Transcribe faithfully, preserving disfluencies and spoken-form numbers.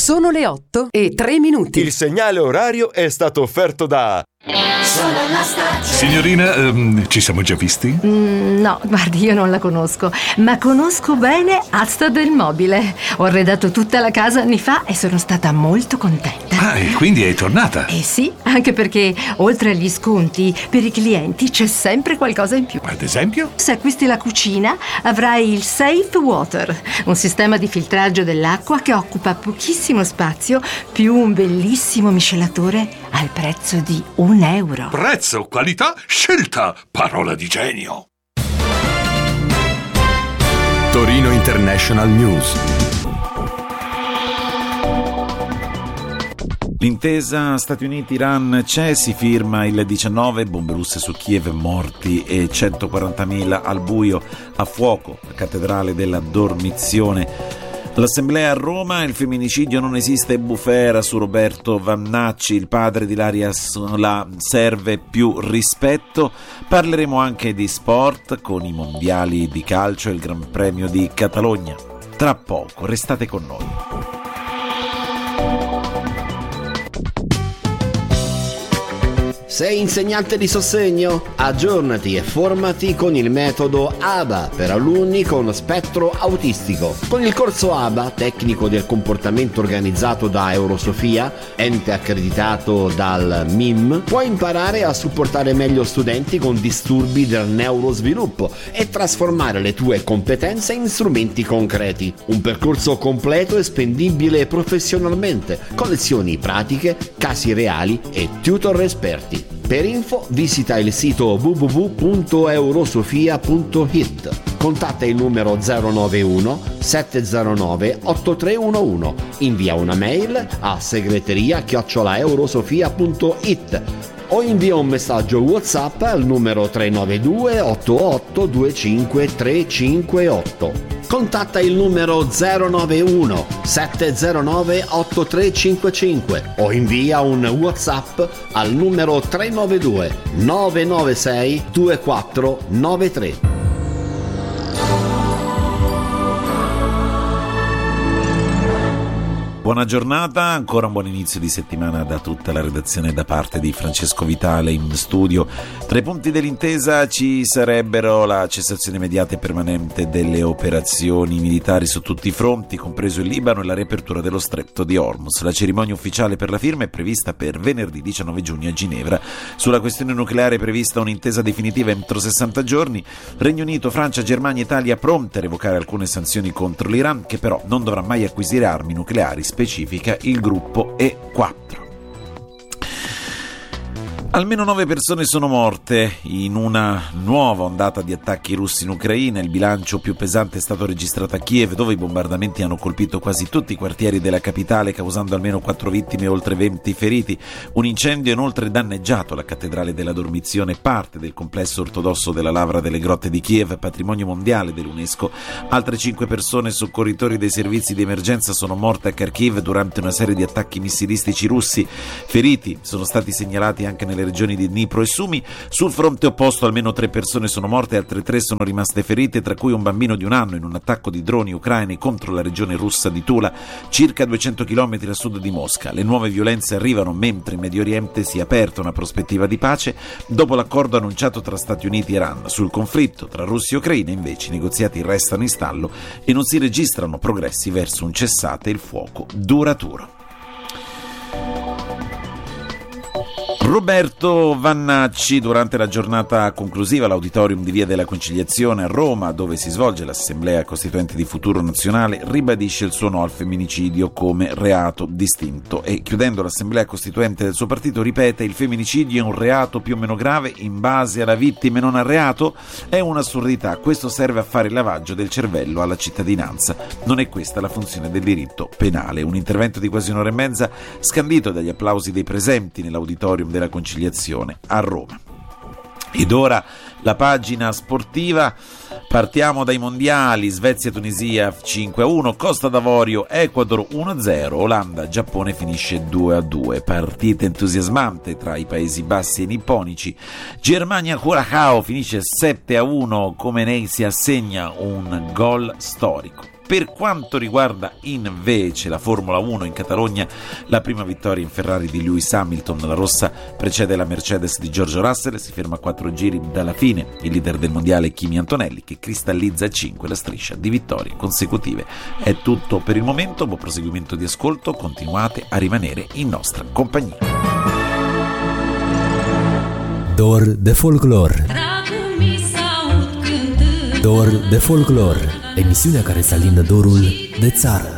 Sono le otto e tre minuti. Il segnale orario è stato offerto da... Sono la stagione. Signorina, um, ci siamo già visti? Mm, no, guardi, io non la conosco, ma conosco bene Asta del Mobile. Ho arredato tutta la casa anni fa e sono stata molto contenta. Ah, e quindi è tornata? Eh sì, anche perché oltre agli sconti, per i clienti c'è sempre qualcosa in più. Ad esempio? Se acquisti la cucina, avrai il Safe Water, un sistema di filtraggio dell'acqua che occupa pochissimo spazio, più un bellissimo miscelatore al prezzo di un euro. Prezzo, qualità, scelta, parola di genio. Torino International News. L'intesa Stati Uniti-Iran c'è, si firma il diciannove, bombe russe su Kiev, morti e centoquarantamila al buio, a fuoco la cattedrale della Dormizione. L'assemblea a Roma, il femminicidio non esiste, bufera su Roberto Vannacci, il padre di Ilaria Sola, serve più rispetto. Parleremo anche di sport con i mondiali di calcio e il Gran Premio di Catalogna. Tra poco, restate con noi. Sei insegnante di sostegno? Aggiornati e formati con il metodo A B A per alunni con spettro autistico. Con il corso A B A, tecnico del comportamento organizzato da Eurosofia, ente accreditato dal M I M, puoi imparare a supportare meglio studenti con disturbi del neurosviluppo e trasformare le tue competenze in strumenti concreti. Un percorso completo e spendibile professionalmente, con lezioni pratiche, casi reali e tutor esperti. Per info visita il sito w w w punto eurosofia punto i t. Contatta il numero zero nove uno sette zero nove otto tre uno uno. Invia una mail a segreteria chiocciola eurosofia punto i t o invia un messaggio WhatsApp al numero tre nove due otto otto due cinque tre cinque otto. Contatta il numero zero nove uno sette zero nove otto tre cinque cinque o invia un WhatsApp al numero tre nove due nove nove sei due quattro nove tre. Buona giornata, ancora un buon inizio di settimana da tutta la redazione da parte di Francesco Vitale in studio. Tra i punti dell'intesa ci sarebbero la cessazione immediata e permanente delle operazioni militari su tutti i fronti, compreso il Libano, e la riapertura dello stretto di Hormuz. La cerimonia ufficiale per la firma è prevista per venerdì diciannove giugno a Ginevra. Sulla questione nucleare è prevista un'intesa definitiva entro sessanta giorni. Regno Unito, Francia, Germania e Italia pronte a revocare alcune sanzioni contro l'Iran, che però non dovrà mai acquisire armi nucleari, specifica il gruppo E quattro. Almeno nove persone sono morte in una nuova ondata di attacchi russi in Ucraina. Il bilancio più pesante è stato registrato a Kiev, dove i bombardamenti hanno colpito quasi tutti i quartieri della capitale, causando almeno quattro vittime e oltre venti feriti. Un incendio ha inoltre danneggiato la cattedrale della Dormizione, parte del complesso ortodosso della Lavra delle Grotte di Kiev, patrimonio mondiale dell'UNESCO. Altre cinque persone, soccorritori dei servizi di emergenza, sono morte a Kharkiv durante una serie di attacchi missilistici russi. Feriti sono stati segnalati anche nelle regioni di Dnipro e Sumi. Sul fronte opposto almeno tre persone sono morte e altre tre sono rimaste ferite, tra cui un bambino di un anno in un attacco di droni ucraini contro la regione russa di Tula, circa duecento chilometri a sud di Mosca. Le nuove violenze arrivano mentre in Medio Oriente si è aperta una prospettiva di pace dopo l'accordo annunciato tra Stati Uniti e Iran. Sul conflitto tra Russia e Ucraina invece i negoziati restano in stallo e non si registrano progressi verso un cessate il fuoco duraturo. Roberto Vannacci, durante la giornata conclusiva all'Auditorium di Via della Conciliazione a Roma, dove si svolge l'Assemblea Costituente di Futuro Nazionale, ribadisce il suo no al femminicidio come reato distinto e, chiudendo l'Assemblea Costituente del suo partito, ripete: il femminicidio è un reato più o meno grave in base alla vittima e non al reato? È un'assurdità, questo serve a fare il lavaggio del cervello alla cittadinanza. Non è questa la funzione del diritto penale. Un intervento di quasi un'ora e mezza scandito dagli applausi dei presenti nell'Auditorium della Conciliazione a Roma. Ed ora la pagina sportiva. Partiamo dai mondiali. Svezia-Tunisia cinque a uno, Costa d'Avorio Ecuador uno a zero, Olanda-Giappone finisce due a due. Partita entusiasmante tra i Paesi Bassi e i nipponici. Germania-Curacao finisce sette a uno, Comenei si assegna un gol storico. Per quanto riguarda invece la Formula uno in Catalogna, la prima vittoria in Ferrari di Lewis Hamilton, la rossa precede la Mercedes di George Russell, si ferma a quattro giri dalla fine il leader del mondiale Kimi Antonelli, che cristallizza a cinque la striscia di vittorie consecutive. È tutto per il momento, buon proseguimento di ascolto, continuate a rimanere in nostra compagnia. Dor de folclor. Dor de folclor, emisiunea care să alindă dorul de țară.